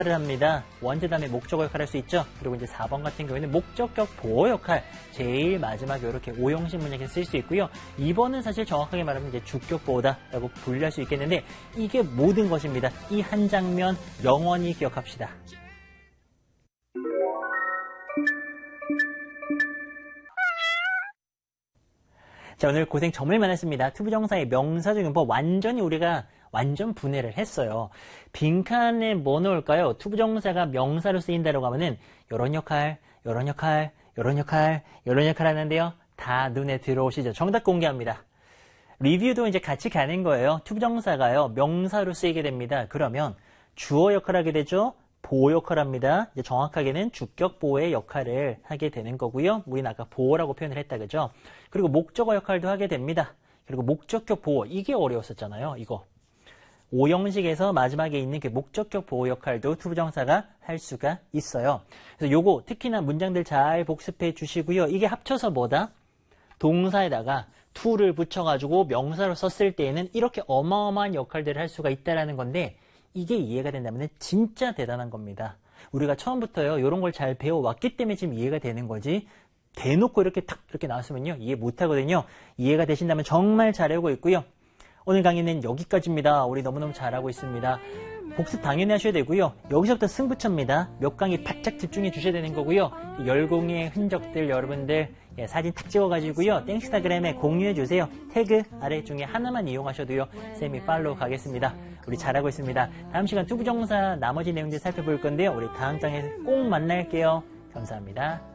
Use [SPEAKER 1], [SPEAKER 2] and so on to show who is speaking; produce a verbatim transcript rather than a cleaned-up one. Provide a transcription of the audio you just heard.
[SPEAKER 1] 를 합니다. 원제 다음에 목적어 역할 할 수 있죠. 그리고 이제 사 번 같은 경우에는 목적격 보호 역할 제일 마지막에 이렇게 오형식 문장에 쓸 수 있고요. 이 번은 사실 정확하게 말하면 이제 주격 보호다라고 분류할 수 있겠는데 이게 모든 것입니다. 이 한 장면 영원히 기억합시다. 자, 오늘 고생 정말 많았습니다. 투부정사의 명사적용법 완전히 우리가 완전 분해를 했어요. 빈칸에 뭐 넣을까요? 투부정사가 명사로 쓰인다고 하면은 이런 역할, 이런 역할, 이런 역할, 이런 역할 하는데요. 다 눈에 들어오시죠? 정답 공개합니다. 리뷰도 이제 같이 가는 거예요. 투부정사가요. 명사로 쓰이게 됩니다. 그러면 주어 역할을 하게 되죠. 보호 역할을 합니다. 이제 정확하게는 주격 보호의 역할을 하게 되는 거고요. 우리는 아까 보호라고 표현을 했다, 그죠? 그리고 목적어 역할도 하게 됩니다. 그리고 목적격 보호, 이게 어려웠었잖아요. 이거. 오형식에서 마지막에 있는 그 목적격 보호 역할도 투부정사가 할 수가 있어요. 그래서 요거 특히나 문장들 잘 복습해 주시고요. 이게 합쳐서 뭐다? 동사에다가 to를 붙여가지고 명사로 썼을 때에는 이렇게 어마어마한 역할들을 할 수가 있다는 건데 이게 이해가 된다면 진짜 대단한 겁니다. 우리가 처음부터요 이런 걸 잘 배워왔기 때문에 지금 이해가 되는 거지 대놓고 이렇게 탁 이렇게 나왔으면요 이해 못하거든요. 이해가 되신다면 정말 잘하고 있고요. 오늘 강의는 여기까지입니다. 우리 너무너무 잘하고 있습니다. 복습 당연히 하셔야 되고요. 여기서부터 승부처입니다. 몇 강의 바짝 집중해 주셔야 되는 거고요. 열공의 흔적들 여러분들 예, 사진 탁 찍어가지고요. 땡스타그램에 공유해 주세요. 태그 아래 중에 하나만 이용하셔도요. 쌤이 팔로우 가겠습니다. 우리 잘하고 있습니다. 다음 시간 투부정사 나머지 내용들 살펴볼 건데요. 우리 다음 장에서 꼭 만날게요. 감사합니다.